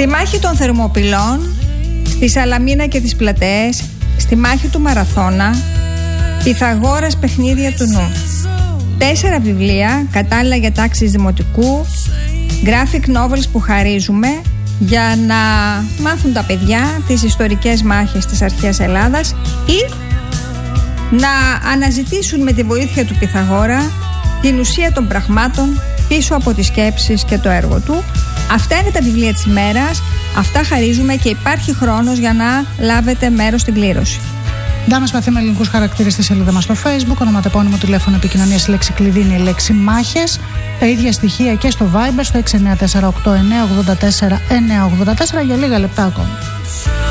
Στη μάχη των Θερμοπυλών, στη Σαλαμίνα και τις Πλατεές, στη μάχη του Μαραθώνα, Πυθαγόρας παιχνίδια του νου. 4 βιβλία κατάλληλα για τάξεις δημοτικού, graphic novels που χαρίζουμε για να μάθουν τα παιδιά τις ιστορικές μάχες της αρχαίας Ελλάδας ή να αναζητήσουν με τη βοήθεια του Πυθαγόρα την ουσία των πραγμάτων πίσω από τις σκέψεις και το έργο του. Αυτά είναι τα βιβλία της ημέρας, αυτά χαρίζουμε και υπάρχει χρόνος για να λάβετε μέρος στην κλήρωση. Ντάμα Σπαθή με ελληνικούς χαρακτήρες στη σελίδα μας στο Facebook, ονοματεπώνυμο, τηλέφωνο επικοινωνίας, η λέξη κλειδί είναι η λέξη μάχες. Τα ίδια στοιχεία και στο Viber στο 694-898-984 για λίγα λεπτά ακόμα.